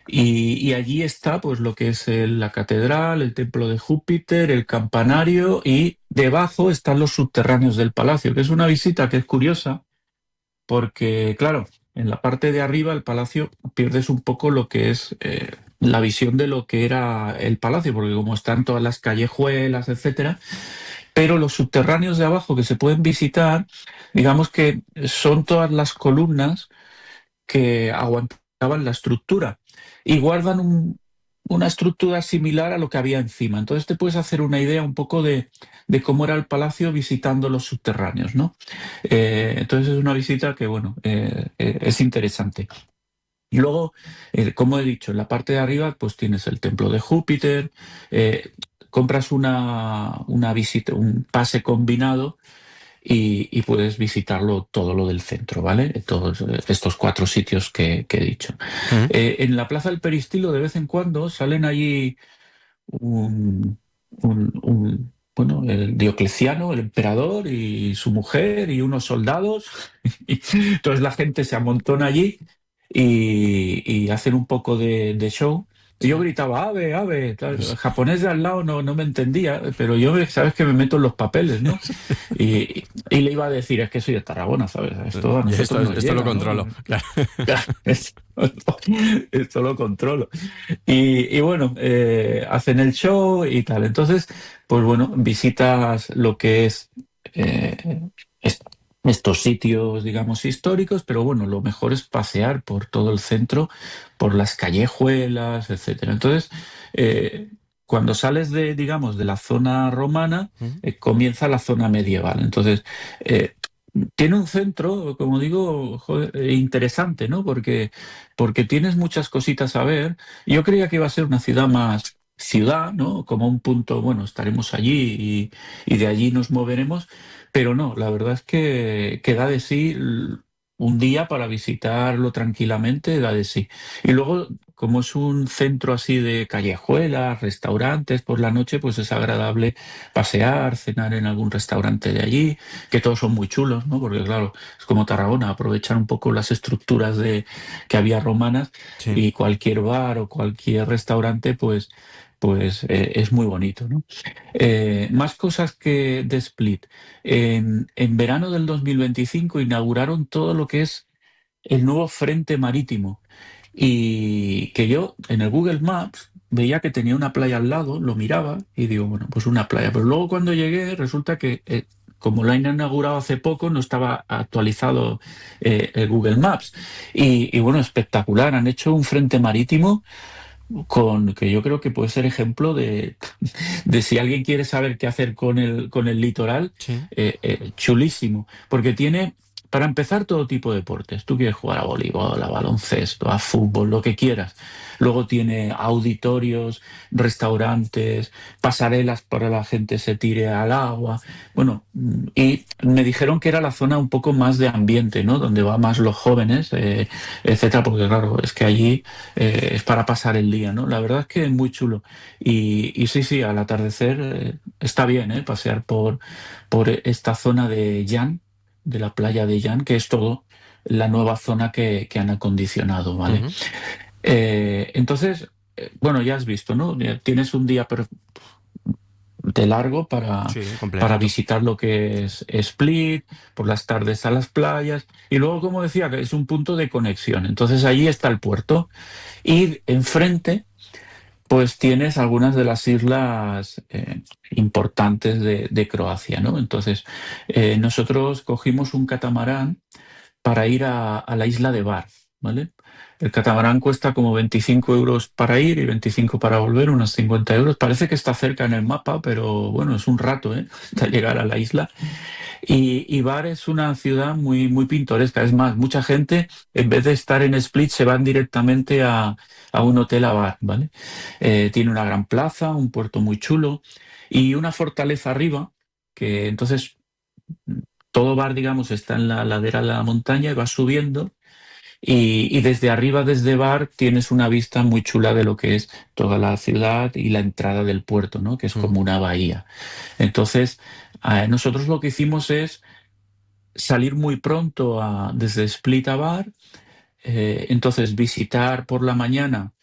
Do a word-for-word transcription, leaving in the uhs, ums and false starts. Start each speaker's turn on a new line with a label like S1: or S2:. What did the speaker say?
S1: Y, y allí está pues lo que es el- la catedral, el templo de Júpiter, el campanario y debajo están los subterráneos del palacio, que es una visita que es curiosa porque, claro, en la parte de arriba del palacio pierdes un poco lo que es eh, la visión de lo que era el palacio, porque como están todas las callejuelas, etcétera, pero los subterráneos de abajo que se pueden visitar, digamos que son todas las columnas que aguantaban la estructura y guardan un- una estructura similar a lo que había encima. Entonces te puedes hacer una idea un poco de, de cómo era el palacio visitando los subterráneos, ¿no? Eh, entonces es una visita que, bueno, eh, eh, es interesante. Y luego, eh, como he dicho, en la parte de arriba pues tienes el templo de Júpiter, eh, compras una, una visita, un pase combinado y, y puedes visitarlo todo lo del centro, ¿vale? Todos eh, estos cuatro sitios que, que he dicho.
S2: Ujú.
S1: Eh, en la Plaza del Peristilo de vez en cuando salen allí un, un- un- bueno, el Diocleciano, el emperador y su mujer y unos soldados. Y entonces la gente se amontona allí y, y hacen un poco de, de show. Y yo
S2: Sí.
S1: gritaba, ave, ave, tal. El japonés de al lado no, no me entendía, pero yo, sabes que me meto en los papeles, ¿no? Y, y le iba a decir, es que soy de Tarragona, ¿sabes? Esto a
S2: Y esto,
S1: nosotros nos
S2: esto lo
S1: llega, ¿no?
S2: controlo, claro.
S1: Esto, esto lo controlo. Y, y bueno, eh, hacen el show y tal. Entonces, pues bueno, visitas lo que es eh, est- estos sitios, digamos, históricos, pero bueno, lo mejor es pasear por todo el centro, por las callejuelas, etcétera. Entonces, eh, cuando sales de, digamos, de la zona romana,
S2: Ujú.
S1: eh, comienza la zona medieval. Entonces, eh, tiene un centro, como digo, joder, eh, interesante, ¿no? Porque, porque tienes muchas cositas a ver. Yo creía que iba a ser una ciudad más ciudad, ¿no? Como un punto, bueno, estaremos allí y, y de allí nos moveremos, pero no, la verdad es que, que da de sí l- un día para visitarlo tranquilamente, da de sí. Y luego, como es un centro así de callejuelas, restaurantes, por la noche, pues es agradable pasear, cenar en algún restaurante de allí, que todos son muy chulos, ¿no? Porque claro, es como Tarragona, aprovechar un poco las estructuras de, que había romanas
S2: Sí.
S1: y cualquier bar o cualquier restaurante, pues, pues eh, es muy bonito, ¿no? Eh, más cosas que de Split. En, en verano del dos mil veinticinco inauguraron todo lo que es el nuevo frente marítimo y que yo en el Google Maps veía que tenía una playa al lado, lo miraba y digo, bueno, pues una playa. Pero luego cuando llegué resulta que eh, como lo han inaugurado hace poco, no estaba actualizado eh, el Google Maps. Y, y bueno, espectacular. Han hecho un frente marítimo con que yo creo que puede ser ejemplo de, de si alguien quiere saber qué hacer con el, con el litoral,
S2: Sí.
S1: eh, eh, chulísimo, porque tiene, para empezar, todo tipo de deportes. Tú quieres jugar a voleibol, a baloncesto, a fútbol, lo que quieras. Luego tiene auditorios, restaurantes, pasarelas para la gente se tire al agua. Bueno, mm, y me dijeron que era la zona un poco más de ambiente, ¿no? Donde van más los jóvenes, eh, etcétera, porque claro, es que allí eh, es para pasar el día, ¿no? La verdad es que es muy chulo. Y, y sí, sí, al atardecer eh, está bien, ¿eh? Pasear por, por esta zona de Jan, de la playa de Jan, que es todo la nueva zona que, que han acondicionado, ¿vale?
S2: Ujú.
S1: Eh, entonces, eh, bueno, ya has visto, ¿no? Ya tienes un día per- de largo para,
S2: Sí,
S1: para
S2: completito.
S1: visitar lo que es Split, por las tardes a las playas, y luego, como decía, que es un punto de conexión. Entonces, allí está el puerto. Y enfrente pues tienes algunas de las islas eh, importantes de, de Croacia, ¿no? Entonces, eh, nosotros cogimos un catamarán para ir a, a la isla de Bar, ¿vale? El catamarán cuesta como veinticinco euros para ir y veinticinco para volver, unos cincuenta euros. Parece que está cerca en el mapa, pero bueno, es un rato, ¿eh? Hasta llegar a la isla. Y, y Bar es una ciudad muy, muy pintoresca. Es más, mucha gente, en vez de estar en Split, se van directamente a, a un hotel a Bar, ¿vale? Eh, tiene una gran plaza, un puerto muy chulo y una fortaleza arriba, que entonces todo Bar, digamos, está en la ladera de la montaña y va subiendo. Y, y desde arriba, desde Bar, tienes una vista muy chula de lo que es toda la ciudad y la entrada del puerto, ¿no? Que es
S2: Ujú.
S1: como una bahía. Entonces, eh, nosotros lo que hicimos es salir muy pronto a- desde Split a Bar, eh, entonces visitar por la mañana